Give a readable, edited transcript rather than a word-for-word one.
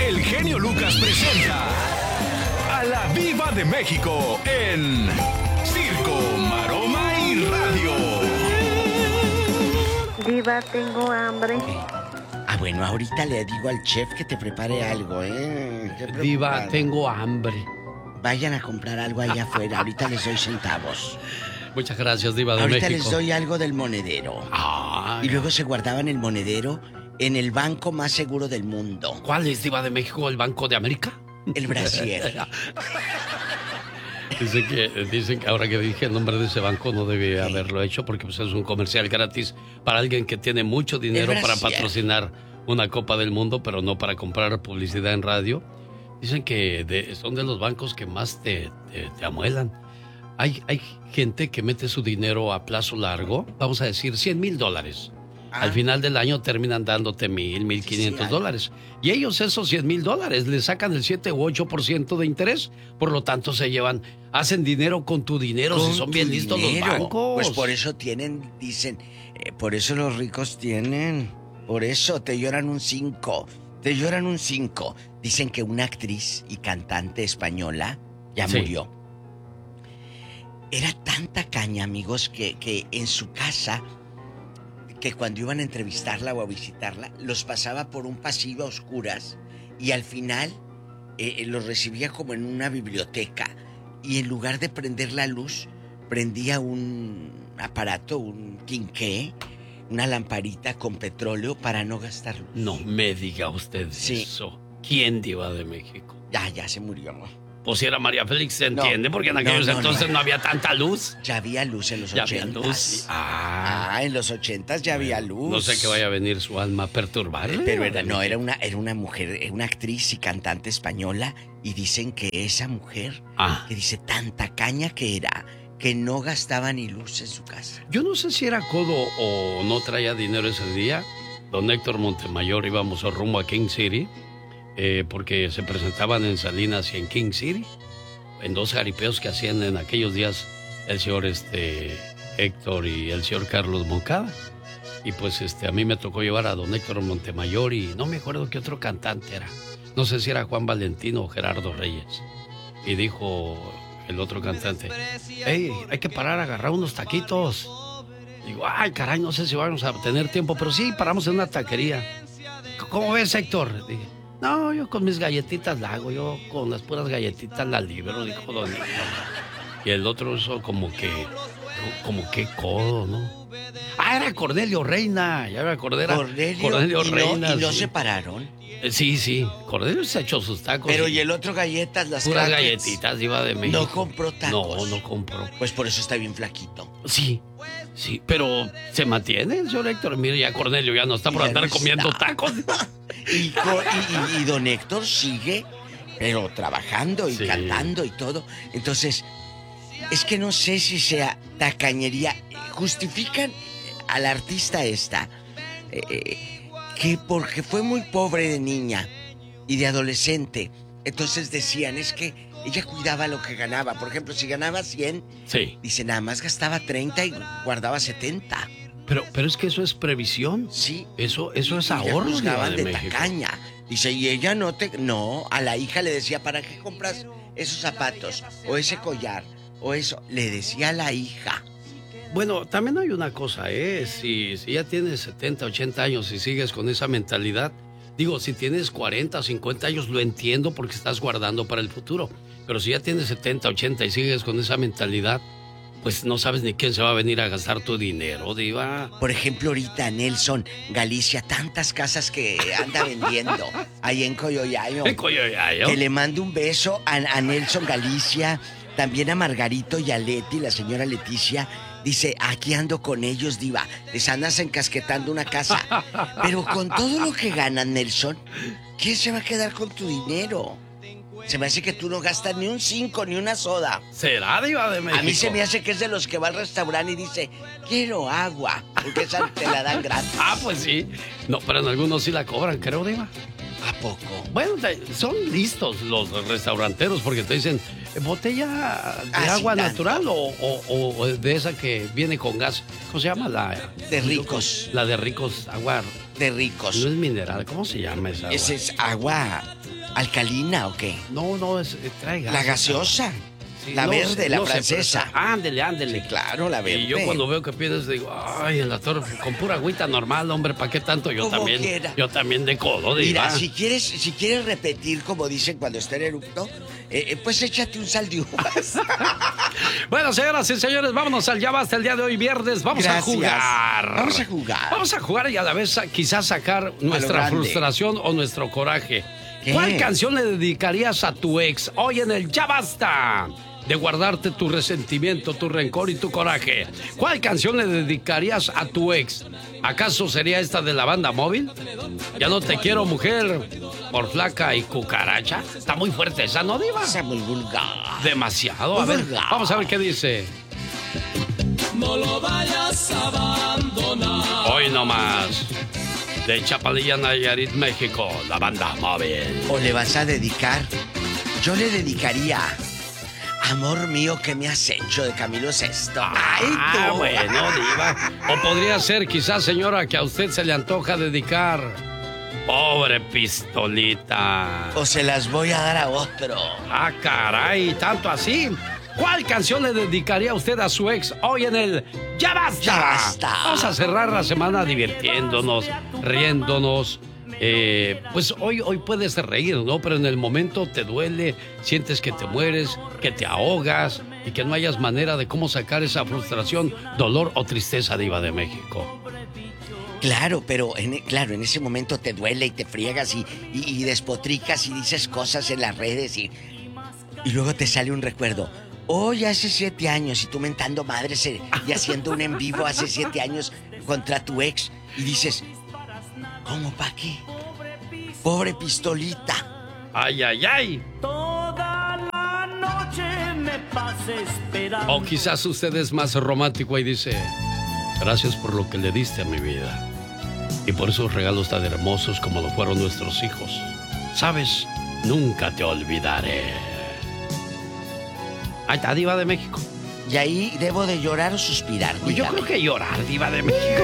el genio Lucas presenta a la Viva de México en Circo, Maroma y Radio. Diva, tengo hambre. Bueno, ahorita le digo al chef que te prepare algo, ¿eh? Diva, tengo hambre. Vayan a comprar algo allá afuera, ahorita les doy centavos. Muchas gracias, Diva de ahorita México. Les doy algo del monedero. Ay. Y luego se guardaban el monedero en el banco más seguro del mundo. ¿Cuál es, Diva de México? ¿El Banco de América? El Brasier. Dicen que ahora que dije el nombre de ese banco no debía haberlo hecho porque pues, es un comercial gratis para alguien que tiene mucho dinero para patrocinar una Copa del Mundo, pero no para comprar publicidad en radio. Dicen que son de los bancos que más te amuelan. Hay gente que mete su dinero a plazo largo, vamos a decir $100,000. Al final del año terminan dándote $1,500. Y ellos esos $100,000 le sacan el 7 u 8% de interés. Por lo tanto hacen dinero con tu dinero si son bien listos los bancos. Pues por eso dicen, por eso los ricos tienen. Por eso te lloran un 5. Dicen que una actriz y cantante española ya murió. Era tanta caña, amigos, que en su casa, que cuando iban a entrevistarla o a visitarla, los pasaba por un pasillo a oscuras y al final los recibía como en una biblioteca y en lugar de prender la luz, prendía un aparato, un quinqué, una lamparita con petróleo para no gastar luz. No me diga usted eso. ¿Quién, Diva de México? Ya se murió, amor. Pues si era María Félix, ¿se entiende? Porque en aquellos entonces no había tanta luz. Ya había luz en los 80s. Había luz. En los 80s ya había luz. No sé que vaya a venir su alma a perturbarle. Pero era una mujer, una actriz y cantante española. Y dicen que esa mujer, que dice tanta caña que era, que no gastaba ni luz en su casa. Yo no sé si era codo o no traía dinero ese día. Don Héctor Montemayor íbamos rumbo a King City. Porque se presentaban en Salinas y en King City, en 2 jaripeos que hacían en aquellos días el señor Héctor y el señor Carlos Moncada. Y pues a mí me tocó llevar a don Héctor Montemayor y no me acuerdo qué otro cantante era. No sé si era Juan Valentino o Gerardo Reyes. Y dijo el otro cantante, hey, hay que parar a agarrar unos taquitos. Digo, ay, caray, no sé si vamos a tener tiempo, pero sí, paramos en una taquería. ¿Cómo ves, Héctor? Dije, no, yo con mis galletitas la hago, yo con las puras galletitas la libero, dijo don Héctor. Y el otro eso como que codo, ¿no? Era Cornelio Reina, ya me acordé. Cornelio Reina. ¿Y no se pararon? Sí, Cornelio se echó sus tacos. Pero y el otro galletas, las puras crackers, galletitas, Diva de México. ¿No compró tacos? No compró. Pues por eso está bien flaquito. Sí, pero se mantiene el señor Héctor. Mire, ya Cornelio ya no está por andar comiendo tacos. y don Héctor sigue, pero trabajando y cantando y todo. Entonces, es que no sé si sea tacañería. Justifican al artista que porque fue muy pobre de niña y de adolescente, entonces decían, es que ella cuidaba lo que ganaba. Por ejemplo, si ganaba 100, dice, nada más gastaba 30 y guardaba 70. Pero es que eso es previsión. Sí. Eso es ahorro. Juzgaban de tacaña. Dice, y ella no, a la hija le decía, ¿para qué compras esos zapatos? O ese collar, o eso. Le decía a la hija. Bueno, también hay una cosa, si ya tienes 70, 80 años y sigues con esa mentalidad, digo, si tienes 40, 50 años, lo entiendo porque estás guardando para el futuro. Pero si ya tienes 70, 80 y sigues con esa mentalidad, pues no sabes ni quién se va a venir a gastar tu dinero, Diva. Por ejemplo, ahorita Nelson, Galicia, tantas casas que anda vendiendo ahí en Coyoyayo. ¿En Coyoyayo? Que le mando un beso a Nelson Galicia, también a Margarito y a Leti, la señora Leticia. Dice, aquí ando con ellos, Diva. Les andas encasquetando una casa. Pero con todo lo que ganan, Nelson, ¿quién se va a quedar con tu dinero? Se me hace que tú no gastas ni un 5, ni una soda. ¿Será, Diva de México? A mí se me hace que es de los que va al restaurante y dice, quiero agua, porque esa te la dan gratis. Pues sí. No, pero en algunos sí la cobran, creo, Diva. ¿A poco? Bueno, son listos los restauranteros porque te dicen, ¿botella de agua natural o de esa que viene con gas? ¿Cómo se llama? De Ricos. La de Ricos, agua. De Ricos. No es mineral, ¿cómo se llama esa agua? ¿Esa es agua alcalina o qué? No, trae gas. La gaseosa. Sí, la verde, la francesa. Ándele. Sí, claro, la verde. Y yo cuando veo que pides digo, ay, en la torre, con pura agüita normal, hombre, ¿para qué tanto? Yo también de codo, diva. Mira, si quieres repetir como dicen cuando está en eructo, pues échate un sal de uvas. Bueno, señoras y señores, vámonos al Ya Basta el día de hoy, viernes. Vamos a jugar. Vamos a jugar y a la vez quizás sacar nuestra frustración o nuestro coraje. ¿Qué? ¿Cuál canción le dedicarías a tu ex hoy en el Ya Basta? De guardarte tu resentimiento, tu rencor y tu coraje. ¿Cuál canción le dedicarías a tu ex? ¿Acaso sería esta de la Banda Móvil? Ya no te quiero, mujer, por flaca y cucaracha. Está muy fuerte esa, ¿no, diva? Está muy vulgar. Demasiado. A ver, vamos a ver qué dice. No lo vayas a abandonar. Hoy nomás. De Chapalilla, Nayarit, México, la Banda Móvil. ¿O le vas a dedicar? Yo le dedicaría Amor mío, ¿qué me has hecho? De Camilo Sesto. ¡Ay, tú! Bueno, diva. O podría ser, quizás, señora, que a usted se le antoja dedicar Pobre Pistolita. O se las voy a dar a otro. Ah, caray, ¿tanto así? ¿Cuál canción le dedicaría usted a su ex hoy en el Ya Basta? Ya Basta. Vamos a cerrar la semana divirtiéndonos, riéndonos. Pues hoy puedes reír, ¿no? Pero en el momento te duele, sientes que te mueres, que te ahogas y que no hayas manera de cómo sacar esa frustración, dolor o tristeza, diva de México. Claro, pero en ese momento te duele y te friegas y despotricas y dices cosas en las redes y luego te sale un recuerdo. Hoy hace 7 años y tú mentando madres y haciendo un en vivo hace 7 años contra tu ex y dices, ¿cómo pa' qué? Pobre Pistolita. ¡Ay, ay, ay! Toda la noche me pasé esperando. O quizás usted es más romántico y dice, gracias por lo que le diste a mi vida y por esos regalos tan hermosos como lo fueron nuestros hijos. ¿Sabes? Nunca te olvidaré. Ahí está, diva de México. Y ahí debo de llorar o suspirar. Yo creo que llorar, diva de México.